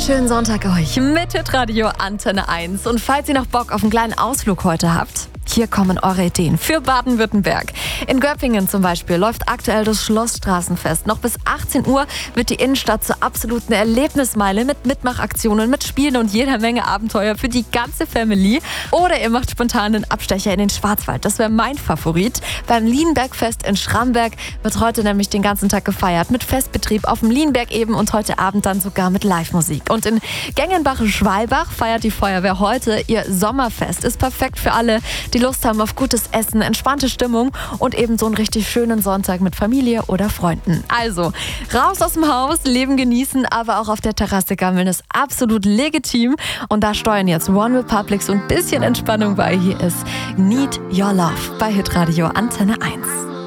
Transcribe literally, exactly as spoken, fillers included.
schönen Sonntag euch mit Hitradio Antenne eins. Und falls ihr noch Bock auf einen kleinen Ausflug heute habt, hier kommen eure Ideen für Baden-Württemberg. In Göppingen zum Beispiel läuft aktuell das Schlossstraßenfest. Noch bis achtzehn Uhr wird die Innenstadt zur absoluten Erlebnismeile mit Mitmachaktionen, mit Spielen und jeder Menge Abenteuer für die ganze Family. Oder ihr macht spontan einen Abstecher in den Schwarzwald. Das wäre mein Favorit. Beim Lienbergfest in Schramberg wird heute nämlich den ganzen Tag gefeiert. Mit Festbetrieb auf dem Lienberg eben und heute Abend dann sogar mit Live-Musik. Und in Gengenbach-Schwalbach feiert die Feuerwehr heute ihr Sommerfest. Ist perfekt für alle, die Lust haben auf gutes Essen, entspannte Stimmung und eben so einen richtig schönen Sonntag mit Familie oder Freunden. Also, raus aus dem Haus, Leben genießen, aber auch auf der Terrasse gammeln ist absolut legitim. Und da steuern jetzt One Republic so ein bisschen Entspannung bei. Hier ist Need Your Love bei Hitradio Antenne eins.